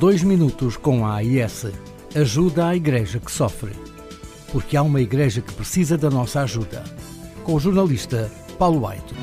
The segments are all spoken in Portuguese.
2 minutos com a AIS. Ajuda à igreja que sofre. Porque há uma igreja que precisa da nossa ajuda. Com o jornalista Paulo Aito.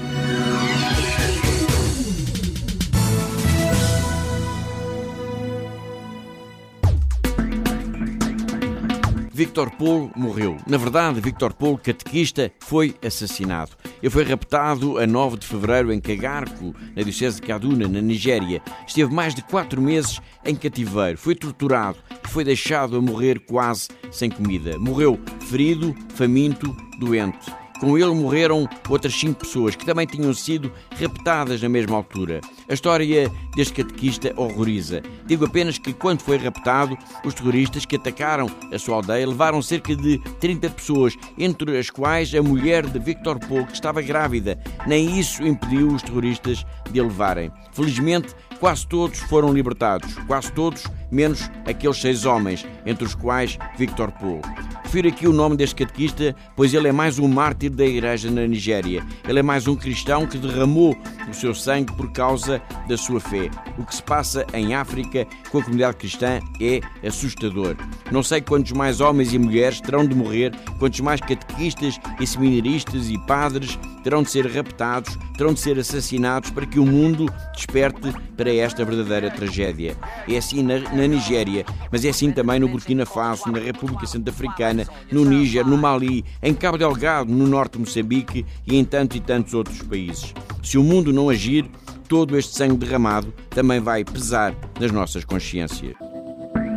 Victor Polo morreu. Na verdade, Victor Polo, catequista, foi assassinado. Ele foi raptado a 9 de fevereiro em Kagarko, na diocese de Kaduna, na Nigéria. Esteve mais de 4 meses em cativeiro. Foi torturado e foi deixado a morrer quase sem comida. Morreu ferido, faminto, doente. Com ele morreram outras 5 pessoas que também tinham sido raptadas na mesma altura. A história deste catequista horroriza. Digo apenas que, quando foi raptado, os terroristas que atacaram a sua aldeia levaram cerca de 30 pessoas, entre as quais a mulher de Victor Polo, que estava grávida. Nem isso impediu os terroristas de a levarem. Felizmente, quase todos foram libertados. Quase todos, menos aqueles 6 homens, entre os quais Victor Polo. Refiro aqui o nome deste catequista, pois ele é mais um mártir da igreja na Nigéria. Ele é mais um cristão que derramou o seu sangue por causa da sua fé. O que se passa em África com a comunidade cristã é assustador. Não sei quantos mais homens e mulheres terão de morrer, quantos mais catequistas e seminaristas e padres terão de ser raptados, terão de ser assassinados para que o mundo desperte para esta verdadeira tragédia. É assim na Nigéria, mas é assim também no Burkina Faso, na República Centro-Africana, no Níger, no Mali, em Cabo Delgado, no norte de Moçambique e em tantos e tantos outros países. Se o mundo não agir, todo este sangue derramado também vai pesar nas nossas consciências.